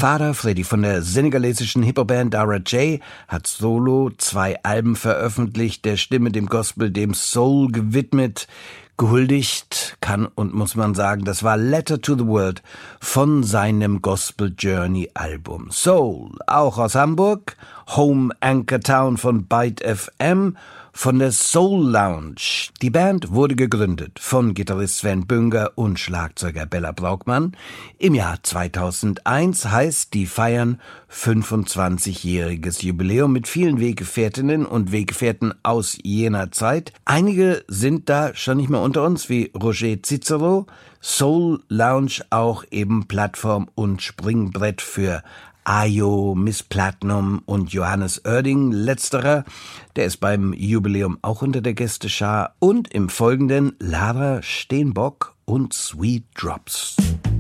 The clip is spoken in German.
Vater Freddy von der senegalesischen Hip-Hop-Band Dara J hat solo 2 Alben veröffentlicht, der Stimme, dem Gospel, dem Soul gewidmet. Gehuldigt kann und muss man sagen, das war Letter to the World von seinem Gospel Journey Album. Soul, auch aus Hamburg, Home Anchor Town von Byte FM, von der Soul Lounge. Die Band wurde gegründet von Gitarrist Sven Bünger und Schlagzeuger Bella Braukmann im Jahr 2001, heißt, die feiern 25-jähriges Jubiläum mit vielen Weggefährtinnen und Weggefährten aus jener Zeit. Einige sind da schon nicht mehr unter uns, wie Roger Cicero. Soul Lounge auch eben Plattform und Springbrett für Ayo, Miss Platinum und Johannes Oerding. Letzterer, der ist beim Jubiläum auch unter der Gästeschar. Und im Folgenden Lara Steenbock und Sweet Drops.